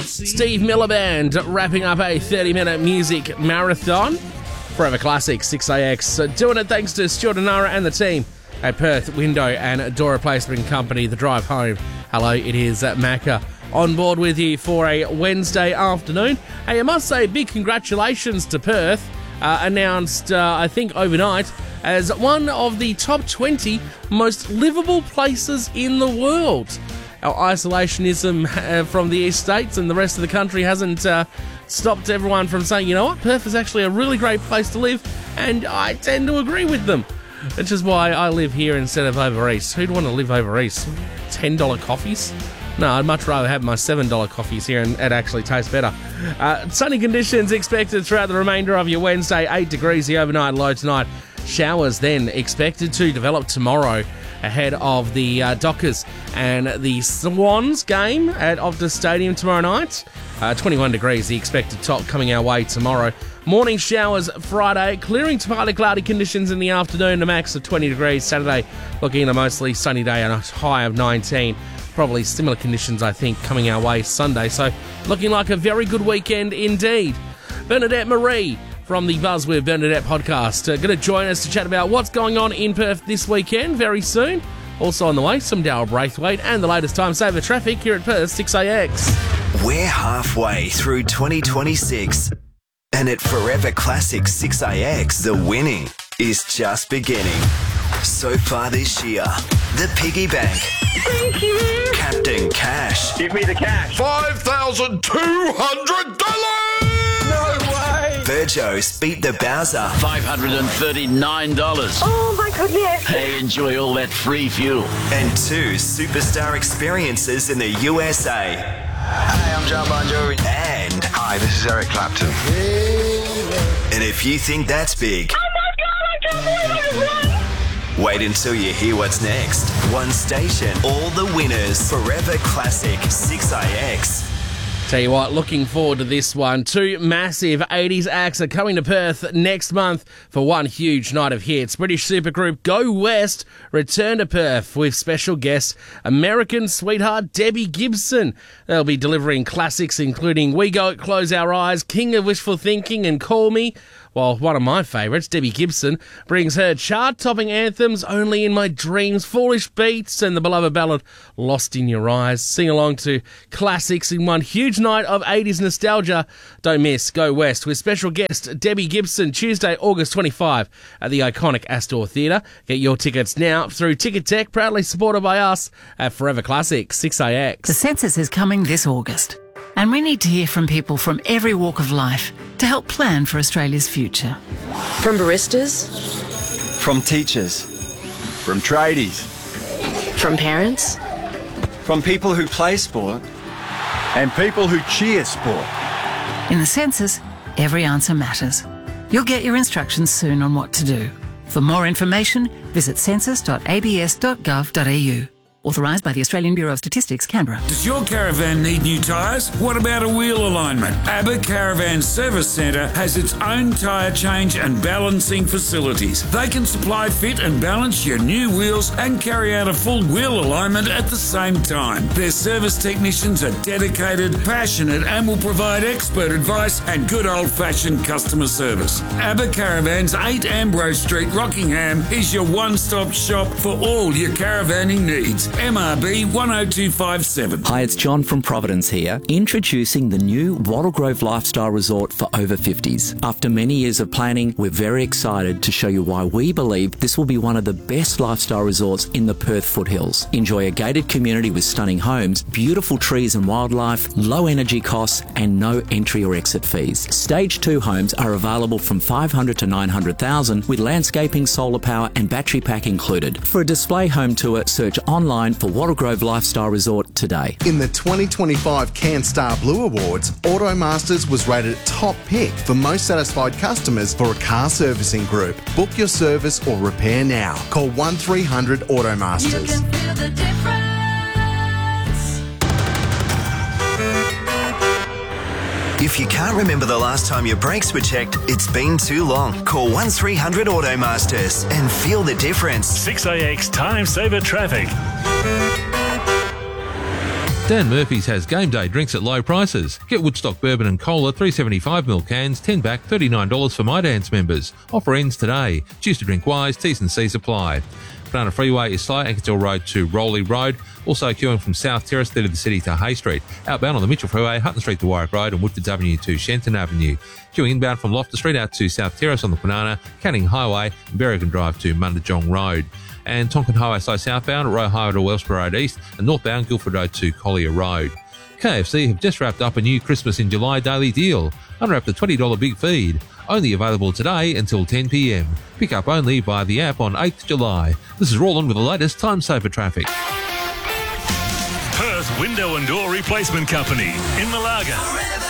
Steve Miller Band wrapping up a 30-minute music marathon. Forever Classic 6AX. Doing it thanks to Stuart and Nara and the team at Perth Window and Door Replacement Company. The drive home. Hello, it is Macca on board with you for a Wednesday afternoon. Hey, I must say big congratulations to Perth. Announced, I think, overnight as one of the top 20 most livable places in the world. Our isolationism from the East States and the rest of the country hasn't stopped everyone from saying, you know what, Perth is actually a really great place to live, and I tend to agree with them. Which is why I live here instead of over east. Who'd want to live over east? $10 coffees? No, I'd much rather have my $7 coffees here, and it actually tastes better. Sunny conditions expected throughout the remainder of your Wednesday. 8 degrees the overnight low tonight. Showers then expected to develop tomorrow ahead of the Dockers and the Swans game at Optus Stadium tomorrow night. 21 degrees the expected top coming our way tomorrow. Morning showers Friday, clearing to partly cloudy conditions in the afternoon, a max of 20 degrees. Saturday looking at a mostly sunny day and a high of 19. Probably similar conditions, I think, coming our way Sunday. So looking like a very good weekend indeed. Bernadette Marie from the Buzz with Bernadette podcast going to join us to chat about what's going on in Perth this weekend very soon. Also on the way, some Darryl Braithwaite and the latest time saver traffic here at Perth 6AX. We're halfway through 2026, and at Forever Classic 6AX, the winning is just beginning. So far this year, the Piggy Bank. Thank you. Captain Cash. Give me the cash. $5,200! No way. Virgos beat the Bowser. $539. Oh my goodness. Hey, enjoy all that free fuel. And 2 superstar experiences in the USA. Hi, I'm John Bon Jovi. And Hi, this is Eric Clapton. and if you think that's big, Oh my God, I can't believe I just won. wait until you hear what's next. One station, all the winners. Forever Classic 6IX. Tell you what, looking forward to this one. 2 massive 80s acts are coming to Perth next month for one huge night of hits. British supergroup Go West return to Perth with special guest American sweetheart Debbie Gibson. They'll be delivering classics including We Go, Close Our Eyes, King of Wishful Thinking and Call Me. While one of my favourites, Debbie Gibson, brings her chart-topping anthems Only in My Dreams, Foolish Beats and the beloved ballad Lost in Your Eyes. Sing along to classics in one huge night of 80s nostalgia. Don't miss Go West with special guest Debbie Gibson, Tuesday, August 25 at the iconic Astor Theatre. Get your tickets now through Ticket Tech, proudly supported by us at Forever Classic 6AX. The census is coming this August, and we need to hear from people from every walk of life to help plan for Australia's future. From baristas, From teachers. From tradies. from parents, From people who play sport. And people who cheer sport. In the census, every answer matters. You'll get your instructions soon on what to do. For more information, visit census.abs.gov.au. Authorised by the Australian Bureau of Statistics, Canberra. Does your caravan need new tyres? What about a wheel alignment? ABBA Caravan Service Centre has its own tyre change and balancing facilities. They can supply, fit and balance your new wheels and carry out a full wheel alignment at the same time. Their service technicians are dedicated, passionate and will provide expert advice and good old-fashioned customer service. ABBA Caravans, 8 Ambrose Street, Rockingham is your one-stop shop for all your caravanning needs. MRB 10257. Hi, it's John from Providence here, introducing the new Wattle Grove Lifestyle Resort for over 50s. After many years of planning, we're very excited to show you why we believe this will be one of the best lifestyle resorts in the Perth foothills. Enjoy a gated community with stunning homes, beautiful trees and wildlife, low energy costs and no entry or exit fees. Stage 2 homes are available from $500 to $900,000 with landscaping, solar power and battery pack included. For a display home tour, search online for Wattle Grove Lifestyle Resort today. In the 2025 CanStar Blue Awards, Automasters was rated top pick for most satisfied customers for a car servicing group. Book your service or repair now. Call 1300 Automasters. You can feel the difference. If you can't remember the last time your brakes were checked, it's been too long. Call 1300 Automasters and feel the difference. 6AX Time Saver Traffic. Dan Murphy's has game day drinks at low prices. Get Woodstock Bourbon and Cola 375ml cans, 10 back, $39 for My Dance members. Offer ends today. Choose to drink wise, T&C apply. Banana Freeway is slow, Ankersdale Road to Rowley Road. Also queuing from South Terrace through to the city to Hay Street. Outbound on the Mitchell Freeway, Hutton Street to Warwick Road and Woodfords Avenue to Shenton Avenue. Queuing inbound from Loftus Street out to South Terrace on the Banana, Canning Highway and Berrigan Drive to Mundajong Road. And Tonkin Highway slow southbound, Roe Highway to Wellsborough Road East and northbound Guildford Road to Collier Road. KFC have just wrapped up a new Christmas in July daily deal. Unwrap the $20 Big Feed. Only available today until 10 p.m. Pick up only via the app on 8th July. This is Roland with the latest time saver traffic. Perth Window and Door Replacement Company in Malaga.